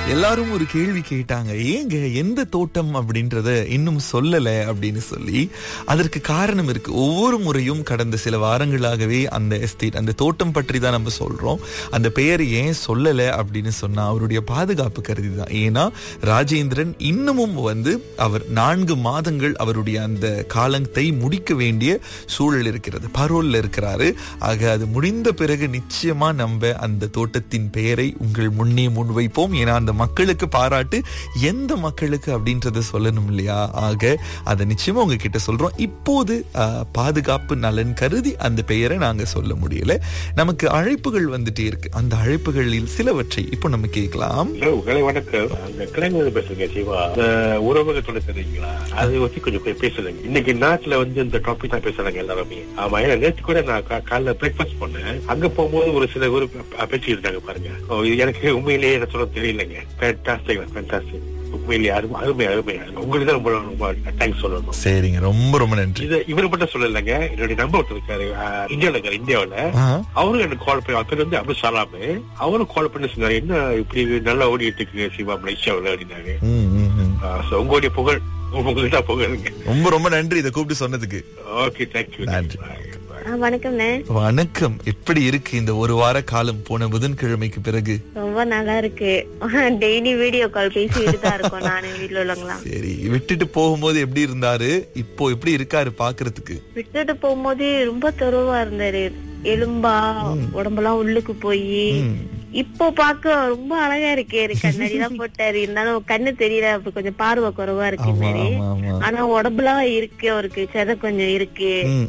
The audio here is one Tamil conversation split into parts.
எல்லாரும் ஒரு கேள்வி கேட்டாங்க, ஏங்க எந்த தோட்டம் அப்படின்றத இன்னும் சொல்லல அப்படின்னு சொல்லி. அதற்கு காரணம் இருக்கு. ஒவ்வொரு முறையும் கடந்த சில வாரங்களாகவே அந்த எஸ்டேட், அந்த தோட்டம் பற்றி தான் நம்ம சொல்றோம். அந்த பெயர் ஏன் சொல்லல அப்படின்னு சொன்னா அவருடைய பாதுகாப்பு கருதி தான். ஏன்னா ராஜேந்திரன் இன்னமும் அவர் 4 மாதங்கள் அவருடைய அந்த காலத்தை முடிக்க வேண்டிய சூழல் இருக்கிறது. பரோல்ல இருக்கிறாரு. ஆக அது முடிந்த பிறகு நிச்சயமா நம்ம அந்த தோட்டத்தின் பெயரை உங்கள் முன்னே முன்வைப்போம். ஏன்னா அந்த மக்களுக்கு பாராட்டு எந்த மக்களுக்கு அப்படின்றத சொல்லணும் இல்லையா? ஆக அதை நிச்சயமா உங்ககிட்ட சொல்றோம். இப்போது பாதுகாப்பு நலன் கருதி அந்த பெயரை நாங்க சொல்ல முடியல. நமக்கு அழைப்புகள் வந்துட்டே இருக்கு. அந்த அழைப்புகளில் சிலவற்றை இப்போ நம்ம கேட்கலாம். உறவுகளோட தெரியுங்களா, அதை வச்சு கொஞ்சம் பேசுறேங்க. இன்னைக்கு நாட்டுல இந்த டாபிக் தான் பேசுறாங்க எல்லாருமே. ஆமா, ஏன்னா நேற்று கூட நான் காலைல பிரேக்ஃபாஸ்ட் பண்ணேன். அங்க போகும்போது ஒரு சில பேச்சு இருந்தாங்க பாருங்க. எனக்கு உண்மையிலேயே சொல்ல தெரியலங்க. உண்மையிலேயே அருமை அருமை. உங்களுக்கு தான் ரொம்ப தேங்க்ஸ் சொல்லணும். சரிங்க, ரொம்ப ரொம்ப நன்றி. இவரு மட்டும் சொல்லலைங்க, என்னுடைய நம்பர் ஒருத்தர் இருக்காரு இந்தியாவில. அவரும் எனக்கு கால் பண்ணி, பேர் அப்துல் சலாம். அவரும் கால் பண்ணி சொன்னாரு, என்ன இப்படி நல்லா ஓடிட்டு இருக்கு சிவா மலேசியாவில் அப்படின்னாரு. உங்களுடைய புகழ் உங்ககிட்ட புகழுங்க. ரொம்ப ரொம்ப நன்றி இதை கூப்பிட்டு சொன்னதுக்கு. Okay, thank you. நன்றி. வணக்கம். வணக்கம். எப்படி இருக்கு இந்த ஒரு வார காலம் போன புதன்கிழமைக்கு பிறகு? ரொம்ப நல்லா இருக்கு. டெய்லி வீடியோ கால் பேசிட்டு தான் இருக்கோம் நானு வீட்ல உள்ளவங்களா. சரி, விட்டுட்டு போகும்போது எப்படி இருந்தாரு, இப்போ எப்படி இருக்காரு பாக்குறதுக்கு? விட்டுட்டு போகும்போது ரொம்ப தெருவா இருந்தாரு. எலும்பா உடம்பெல்லாம் உள்ளுக்கு போய் இப்போ பாக்க ரொம்ப அழகா இருக்கு. கண்ணாடி தான் போட்டாரு, இருந்தாலும் கண்ணு தெரியல, அப்ப கொஞ்சம் பார்வை குறைவா இருக்கு மாதிரி. ஆனா உடம்புலாம் இருக்கு, அவருக்கு செத கொஞ்சம் இருக்கு.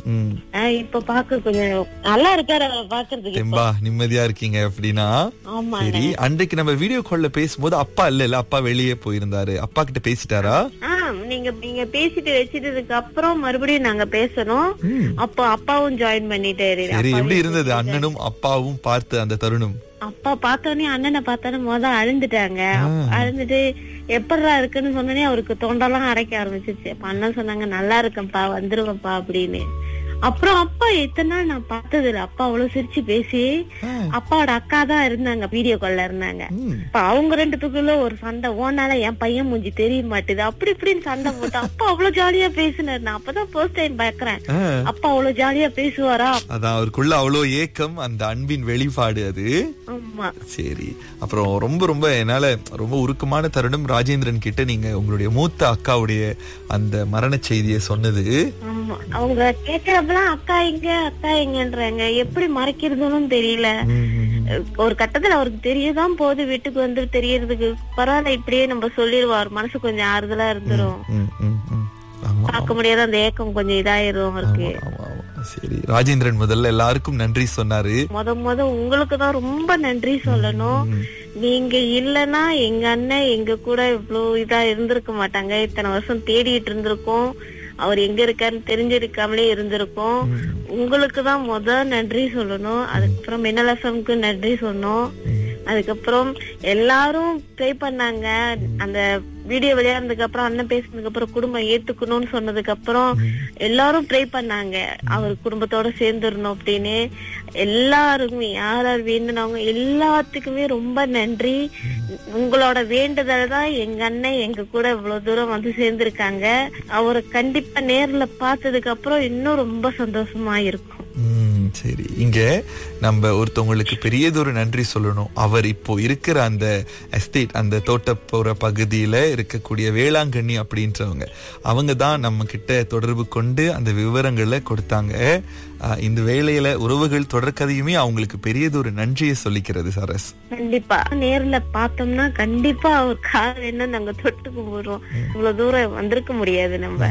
இப்ப பாக்க கொஞ்சம் நல்லா இருக்காரு பாக்குறதுக்கு. நிம்மதியா இருக்கீங்க அப்படின்னா? சரி, அன்றைக்கு நம்ம வீடியோ கால்ல பேசும்போது அப்பா இல்ல, அப்பா வெளியே போயிருந்தாரு. அப்பா கிட்ட பேசிட்டாரா? நீங்க பேசிட்டு வச்சிட்டதுக்கு அப்புறம் மறுபடியும் நாங்க பேசணும். அப்போ அப்பாவும் ஜாயின் பண்ணிட்டாரு. எப்படி இருந்தது அண்ணனும் அப்பாவும் பார்த்து அந்த தருணம்? அப்பா பார்த்தோன்னே அண்ணனை பார்த்தோன்னே அழுந்துட்டாங்க. அழுந்துட்டு எப்படா இருக்குன்னு சொன்னோடனே அவருக்கு தொண்டெல்லாம் அரைக்க ஆரம்பிச்சிருச்சு. அப்ப அண்ணன் சொன்னாங்க, நல்லா இருக்கேன்ப்பா, வந்துருவேன்ப்பா அப்படின்னு. அப்புறம் அப்பா இத்தனை நாள் நான் பார்த்தது இல்ல. அப்பா அவ்வளவு சிரிச்சு பேசி, அப்பாவோட அக்கா தான் இருந்தாங்க, வீடியோ கால்ல இருந்தாங்க. இப்ப அவங்க 2 பேருக்குள்ள ஒரு சண்டை. ஓனால என் பையன் மூஞ்சி தெரிய மாட்டுது அப்படி இப்படின்னு சண்டை போட்டு அப்பா அவ்வளவு ஜாலியா பேசினாரு. நான் அப்பதான் ஃபர்ஸ்ட் டைம் பாக்குறேன் அப்பா அவ்வளவு ஜாலியா பேசுவாரா. அதான் அவருக்குள்ள அவ்வளவு ஏக்கம், அந்த அன்பின் வெளிப்பாடு அது. ஆமா. சரி, அப்புறம் ரொம்ப ரொம்ப என்னால ரொம்ப உருக்கமான தருணம் ராஜேந்திரன் கிட்ட நீங்க உங்களுடைய மூத்த அக்காவுடைய அந்த மரண செய்தியை சொன்னது. ஆமா, அவங்க கேட்கறப்பெல்லாம் அக்கா எங்கன்றாங்க. எப்படி மறைக்கிறதுன்னு தெரியல. ஒரு கட்டத்துல அவருக்கு தெரியதான் போது, வீட்டுக்கு வந்து தெரியறதுக்கு பரவாயில்ல, இப்படியே நம்ம சொல்லிடுவார், மனசு கொஞ்சம் ஆறுதலா இருந்துரும். பார்க்க முடியாத அந்த ஏக்கம் கொஞ்சம் இதாயிரும் அவருக்கு. சரி, ராஜேந்திரன் முதல்ல எல்லாருக்கும் நன்றி சொன்னாரு. முத உங்களுக்கு தான் ரொம்ப நன்றி சொல்லணும். நீங்க இல்லன்னா எங்க அண்ணன் எங்க கூட இவ்வளவு இதா இருந்திருக்க மாட்டாங்க. இத்தனை வருஷம் தேடிட்டு இருந்திருக்கோம். அவர் எங்க இருக்காருன்னு தெரிஞ்சிருக்காமலே இருந்திருக்கோம். உங்களுக்கு தான் நன்றி சொல்லணும். அதுக்கப்புறம் மின்னல் எஃப்எம்க்கு நன்றி சொன்னோம். அதுக்கப்புறம் எல்லாரும் ப்ரே பண்ணாங்க. அந்த வீடியோ விளையாடுறதுக்கு அப்புறம், அண்ணன் பேசினதுக்கு அப்புறம், குடும்பம் ஏத்துக்கணும்னு சொன்னதுக்கு அப்புறம் எல்லாரும் ப்ரே பண்ணாங்க, அவர் குடும்பத்தோட சேர்ந்துடணும் அப்படின்னு. எல்லாருக்குமே யார் வேண்டுனவங்க எல்லாத்துக்குமே ரொம்ப நன்றி. உங்களோட வேண்டுதல் தான் எங்க அண்ணன் எங்க கூட இவ்வளவு தூரம் வந்து சேர்ந்திருக்காங்க. அவரை கண்டிப்பா நேர்ல பார்த்ததுக்கு அப்புறம் இன்னும் ரொம்ப சந்தோஷமா இருக்கும். சரி, இங்க நம்ம ஒருத்தவங்களுக்கு பெரியதொரு நன்றி சொல்லணும். அவர் இப்போ இருக்கிற அந்த எஸ்டேட், அந்த தோட்டப்புற பகுதியில இருக்கக்கூடிய வேளாங்கண்ணி அப்படின்றவங்க, அவங்க தான் நம்ம கிட்ட தொடர்பு கொண்டு அந்த விவரங்களை கொடுத்தாங்க. இந்த வேளையில உறவுகள் தொடர்கதையுமே அவங்களுக்கு பெரியதொரு நன்றியை சொல்லிக்கிறது. சரஸ், கண்டிப்பா நேர்ல பார்த்தோம்னா கண்டிப்பா அவர் கால் என்ன நாங்க தொட்டு கும்பிடுறோம். இவ்வளவு தூரம் வந்திருக்க முடியாது நம்ம.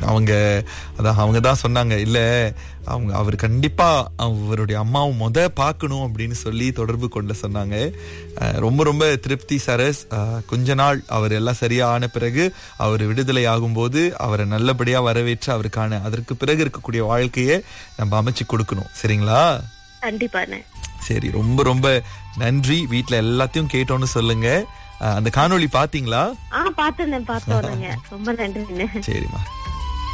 அவங்க தான் சொன்னாங்க, இல்ல அவர் கண்டிப்பா அவருடைய அம்மாவும் பார்க்கணும் அப்படின்னு சொல்லி தொடர்பு கொண்ட சொன்னாங்க. ரொம்ப ரொம்ப திருப்தி சரஸ். கொஞ்ச நாள் அவர் எல்லாம் சரியா ஆன பிறகு, அவர் விடுதலை ஆகும் போது அவரை நல்லபடியா வரவேற்று அவருக்கான அதற்கு பிறகு இருக்கக்கூடிய வாழ்க்கையை நம்ம அமைச்சு கொடுக்கணும். சரிங்களா? கண்டிப்பா. சரி, ரொம்ப ரொம்ப நன்றி. வீட்டுல எல்லாத்தையும் கேட்டோன்னு சொல்லுங்க. அந்த காணொளி பாத்தீங்களா? பார்த்தேன். ரொம்ப நன்றி. சரிம்மா.